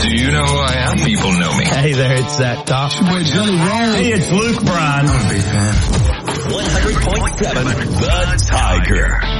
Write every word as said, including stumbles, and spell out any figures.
Do you know who I am? People know me. Hey there, it's Zach Top. Hey, it's Luke Bryan. I'm a big fan. one hundred point seven The Tiger.